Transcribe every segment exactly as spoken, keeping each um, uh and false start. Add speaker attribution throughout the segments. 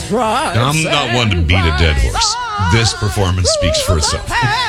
Speaker 1: I'm not one to beat a dead horse. This performance speaks for itself.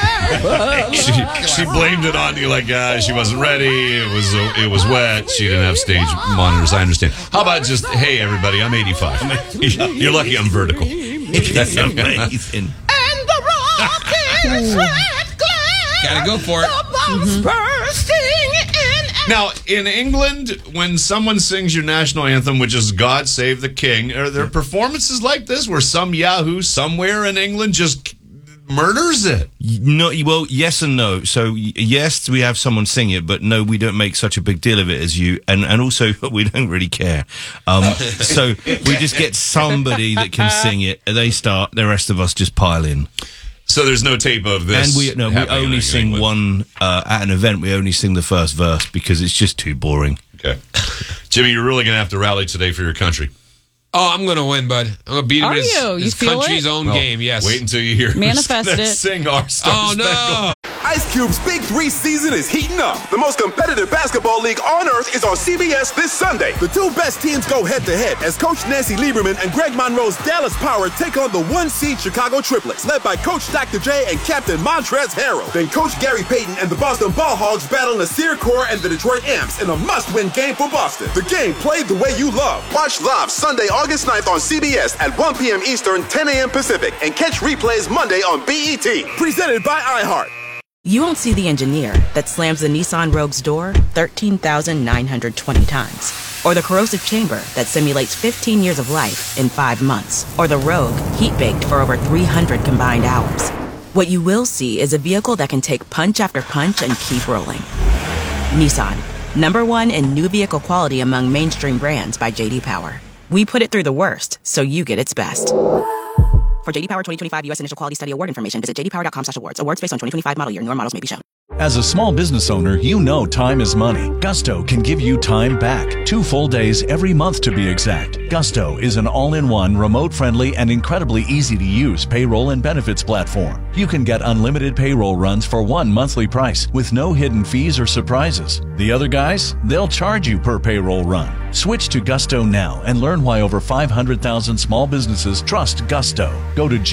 Speaker 1: she, she blamed it on you like uh, she wasn't ready. It was uh, it was wet. She didn't have stage monitors. I understand. How about just, hey, everybody, I'm eighty-five. You're lucky I'm vertical.
Speaker 2: That's amazing.
Speaker 3: And the rock is red glare.
Speaker 2: Gotta go for it.
Speaker 3: The bursting in.
Speaker 1: Now, in England, when someone sings your national anthem, which is God Save the King, are there performances like this where some yahoo somewhere in England just murders it?
Speaker 4: No, well, yes and no. So, yes, we have someone sing it, but no, we don't make such a big deal of it as you. And, and also, we don't really care. Um, so, we just get somebody that can sing it. They start, the rest of us just pile in.
Speaker 1: So there's no tape of this.
Speaker 4: And we no, we only sing one uh, at an event. We only sing the first verse because it's just too boring.
Speaker 1: Okay, Jimmy, you're really gonna have to rally today for your country.
Speaker 2: Oh, I'm gonna win, bud. I'm gonna beat him.
Speaker 3: Are
Speaker 2: His,
Speaker 3: you? You
Speaker 2: his
Speaker 3: feel
Speaker 2: country's
Speaker 3: it?
Speaker 2: own
Speaker 1: Well,
Speaker 2: game. Yes.
Speaker 1: Wait until you hear
Speaker 3: Manifest
Speaker 1: that
Speaker 3: it.
Speaker 1: sing our Star
Speaker 2: Oh no!
Speaker 5: Ice Cube's Big Three season is heating up. The most competitive basketball league on earth is on C B S this Sunday. The two best teams go head-to-head as Coach Nancy Lieberman and Greg Monroe's Dallas Power take on the one-seed Chicago Triplets, led by Coach Doctor J and Captain Montrezl Harrell. Then Coach Gary Payton and the Boston Ball Hogs battle Nasir Kaur and the Detroit Amps in a must-win game for Boston. The game played the way you love. Watch live Sunday, August ninth on C B S at one p.m. Eastern, ten a.m. Pacific, and catch replays Monday on B E T. Presented by iHeart.
Speaker 6: You won't see the engineer that slams the Nissan Rogue's door thirteen thousand nine hundred twenty times. Or the corrosive chamber that simulates fifteen years of life in five months. Or the Rogue heat-baked for over three hundred combined hours. What you will see is a vehicle that can take punch after punch and keep rolling. Nissan, number one in new vehicle quality among mainstream brands by J D Power. We put it through the worst, so you get its best. For J D Power twenty twenty-five U S Initial Quality Study Award information, visit j d power dot com slash awards. Awards based on twenty twenty-five model year. Newer models may be shown.
Speaker 7: As a small business owner, you know time is money. Gusto can give you time back. Two full days every month to be exact. Gusto is an all-in-one, remote-friendly, and incredibly easy-to-use payroll and benefits platform. You can get unlimited payroll runs for one monthly price with no hidden fees or surprises. The other guys, they'll charge you per payroll run. Switch to Gusto now and learn why over five hundred thousand small businesses trust Gusto. Go to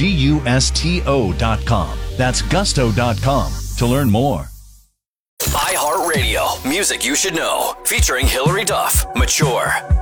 Speaker 7: gusto dot com. That's gusto dot com to learn more.
Speaker 8: iHeartRadio, music you should know, featuring Hillary Duff, Mature.